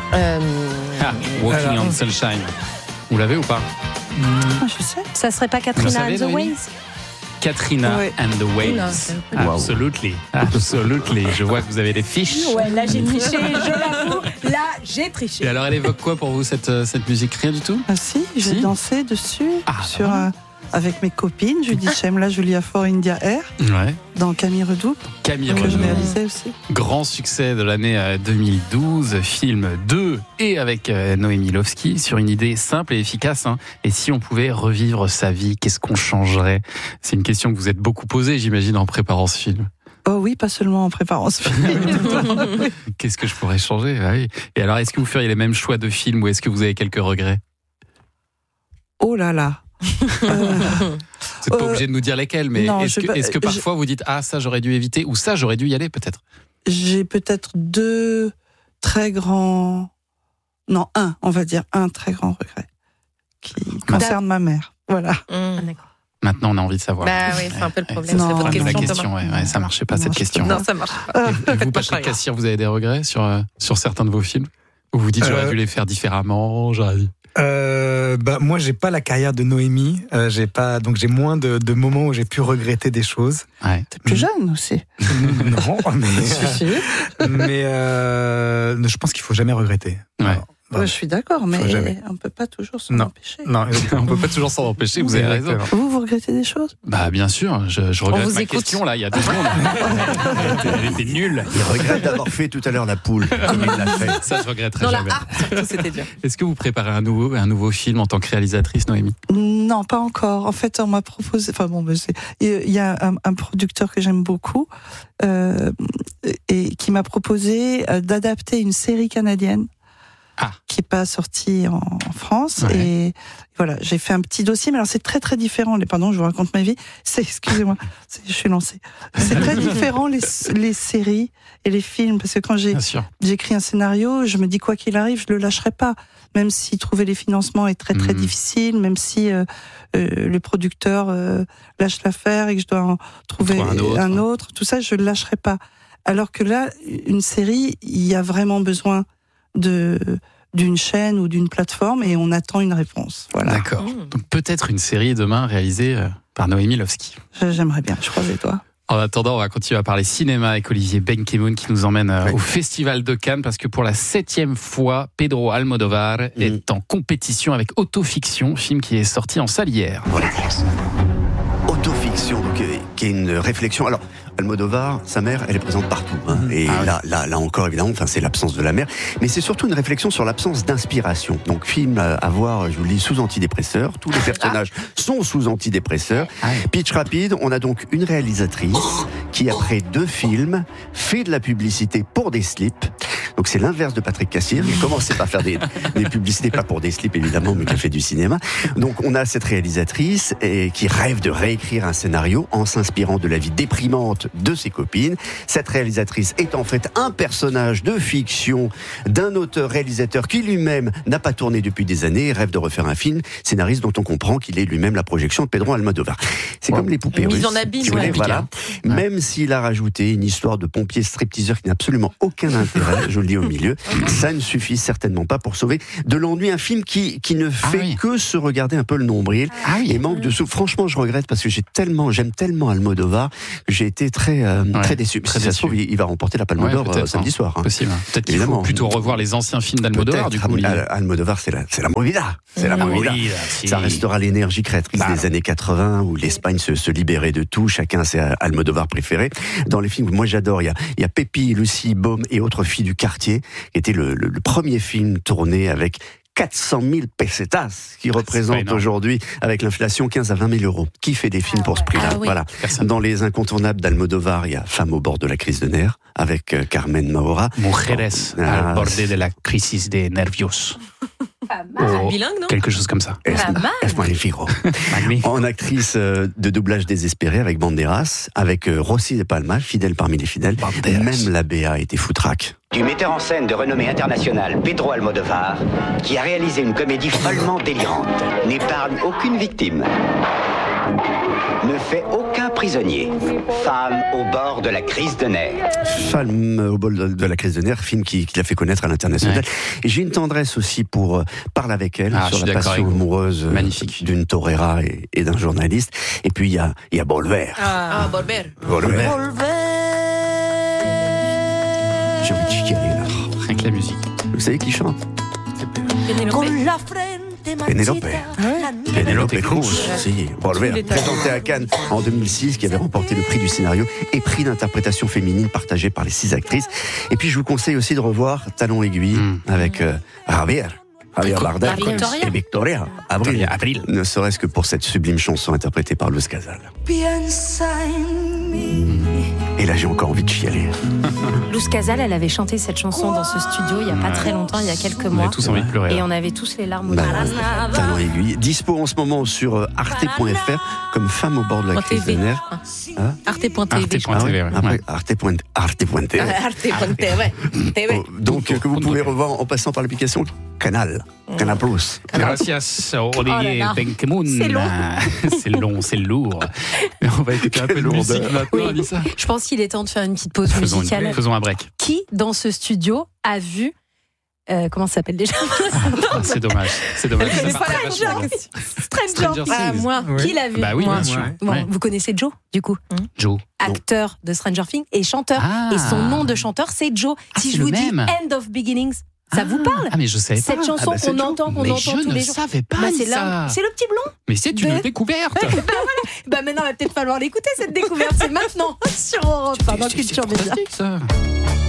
Walking on Sunshine. Vous l'avez ou pas? Je sais. Ça serait pas Katrina and the Waves? Katrina and the Waves. Absolutely. Je vois que vous avez des fiches. Ouais, là j'ai triché, je l'avoue. Là j'ai triché. Et alors elle évoque quoi pour vous cette musique? Rien du tout? Ah si, j'ai dansé dessus avec mes copines. Judy Chemla, Julia For India Air. Ouais. Dans Camille Redouble. Camille que je Redouble. réalisais aussi. Grand succès de l'année 2012, film 2 et avec Noémie Lvovsky sur une idée simple et efficace. Et si on pouvait revivre sa vie, qu'est-ce qu'on changerait? C'est une question que vous êtes beaucoup posée, j'imagine, en préparant ce film. Oh oui, pas seulement en préparant ce film. Qu'est-ce que je pourrais changer? Oui. Et alors, est-ce que vous feriez les mêmes choix de film ou est-ce que vous avez quelques regrets? Oh là là. Vous n'êtes pas obligé de nous dire lesquels, mais non, est-ce que parfois vous dites ça j'aurais dû éviter ou ça j'aurais dû y aller peut-être? J'ai peut-être deux très grands, non un très grand regret qui concerne ma mère. Voilà. D'accord. Maintenant on a envie de savoir. Bah oui, c'est un peu le problème. Non, C'est la votre question, ouais, ça marchait pas cette question. Non, ça marche pas. Et vous, Patrick Cassir, vous avez des regrets sur certains de vos films? Ou vous dites j'aurais dû les faire différemment, j'aurais dû... Moi, j'ai pas la carrière de Noémie. Donc j'ai moins de moments où j'ai pu regretter des choses. Ouais. T'es plus jeune aussi. Non, mais je pense qu'il faut jamais regretter. Ouais. Je suis d'accord, mais on ne peut pas toujours s'en empêcher. Non, on peut pas toujours s'en empêcher. Vous avez raison. Vous regrettez des choses? Bah bien sûr, je regrette ma question là. Il y a 2 secondes. Elle était nulle. Il regrette d'avoir fait tout à l'heure la poule, comme il l'a fait. Ça, je regretterai Non, jamais. la harpe, surtout, c'était dur. Est-ce que vous préparez un nouveau film en tant que réalisatrice, Noémie? Non, pas encore. En fait, on m'a proposé. Il y a un producteur que j'aime beaucoup et qui m'a proposé d'adapter une série canadienne. Qui n'est pas sorti en France. Ouais. Et voilà, j'ai fait un petit dossier, mais alors c'est très très différent. Pardon, je vous raconte ma vie. Excusez-moi, je suis lancée. C'est très différent les séries et les films, parce que quand j'écris un scénario, je me dis quoi qu'il arrive, je le lâcherai pas. Même si trouver les financements est très très difficile, même si le producteur lâche l'affaire et que je dois en trouver un autre, tout ça, je le lâcherai pas. Alors que là, une série, il y a vraiment besoin d'une chaîne ou d'une plateforme et on attend une réponse. Voilà. D'accord. Donc peut-être une série demain réalisée par Noémie Lvovsky. J'aimerais bien, je croise les doigts. En attendant, on va continuer à parler cinéma avec Olivier Benkemoun qui nous emmène au Festival de Cannes parce que pour la 7e fois, Pedro Almodóvar est en compétition avec Autofiction, film qui est sorti en salle hier. Voilà. Autofiction, donc, qui est une réflexion. Alors, Almodóvar, sa mère, elle est présente partout. Et là encore, évidemment, c'est l'absence de la mère. Mais c'est surtout une réflexion sur l'absence d'inspiration. Donc, film à voir, je vous le dis, sous antidépresseurs. Tous les personnages sont sous antidépresseurs. Pitch rapide, on a donc une réalisatrice qui, après 2 films, fait de la publicité pour des slips. Donc, c'est l'inverse de Patrick Cassir. Il commençait par faire des publicités, pas pour des slips, évidemment, mais qui a fait du cinéma. Donc, on a cette réalisatrice qui rêve de réécrire un scénario en s'inspirant de la vie déprimante de ses copines. Cette réalisatrice est en fait un personnage de fiction d'un auteur-réalisateur qui lui-même n'a pas tourné depuis des années et rêve de refaire un film, scénariste dont on comprend qu'il est lui-même la projection de Pedro Almodóvar. C'est comme les poupées russes. Mise en abîme, voilà. Même s'il a rajouté une histoire de pompier stripteaseur qui n'a absolument aucun intérêt, je le dis au milieu, ça ne suffit certainement pas pour sauver de l'ennui un film qui ne fait que se regarder un peu le nombril et manque de souffle. Franchement, je regrette parce que j'aime tellement Almodóvar que j'ai été très déçu. Si ça se trouve, il va remporter la Palme d'Or samedi soir. Possible. Peut-être qu'il faut plutôt revoir les anciens films d'Almodóvar. Du coup, Almodóvar, c'est la movida. C'est la movida. Ça restera l'énergie créatrice des années 80 où l'Espagne se libérait de tout. Chacun a ses Almodóvar préférés. Dans les films que moi j'adore, il y a Pépi, Lucie, Baume et autres filles du quartier, qui était le premier film tourné avec 400 000 pesetas, qui représente aujourd'hui, avec l'inflation, 15 à 20 000 euros. Qui fait des films pour ce prix-là? Voilà. Dans les incontournables d'Almodóvar, il y a Femme au bord de la crise de nerfs, avec Carmen Maura. Mujeres al borde de la crisis de nervios. Bilingue, non? Quelque chose comme ça. Es magnifico. En actrice de doublage désespérée avec Banderas, avec Rosy de Palma, fidèle parmi les fidèles. Banderas. Même la BA était foutraque. Du metteur en scène de renommée internationale Pedro Almodóvar, qui a réalisé une comédie follement délirante, n'épargne aucune victime. ne fait aucun prisonnier. Femme au bord de la crise de nerfs. Femme au bord de la crise de nerfs, film qui l'a fait connaître à l'international. Ouais. Et j'ai une tendresse aussi pour Parle avec elle, sur la passion amoureuse d'une torera et d'un journaliste. Et puis il y a Volver. Volver. J'ai envie de chialer là. Rien que la musique. Vous savez qui chante? Penélope Cruz, si, Volver, présenté à Cannes en 2006, qui avait remporté le prix du scénario et prix d'interprétation féminine partagé par les 6 actrices. Et puis je vous conseille aussi de revoir Talon aiguille avec Javier Bardem et Victoria Abril, ne serait-ce que pour cette sublime chanson interprétée par Luz Casal. Et là j'ai encore envie de chialer. Luz Casal, elle avait chanté cette chanson dans ce studio il n'y a pas très longtemps, il y a quelques mois. On avait tous envie de pleurer. Et on avait tous les larmes aux yeux. Talent aiguille. Dispo en ce moment sur arte.fr comme Femme au bord de la crise de nerfs. Arte.tv. Arte.tv. Donc que vous pouvez revoir en passant par l'application Canal Plus. Gracias, Olivier Benkemoun. C'est lourd. On va écouter un peu de musique maintenant, Anissa. Je pense qu'il est temps de faire une petite pause musicale. Faisons un break. Qui, dans ce studio, a vu... comment ça s'appelle déjà? C'est dommage. Stranger Things. Moi. Oui. Qui l'a vu? Bah oui, moi. Bien sûr. Bon, ouais. Vous connaissez Joe, du coup? Joe. Acteur de Stranger Things et chanteur. Et son nom de chanteur, c'est Joe. Si je vous dis End of Beginnings, ça vous parle? Ah mais je savais pas. Cette chanson qu'on entend tous les jours. Je ne savais pas ça. C'est le petit blond. Mais c'est une découverte. Maintenant, il va peut-être falloir l'écouter cette découverte. C'est maintenant sur Europe 1 dans Culture Média.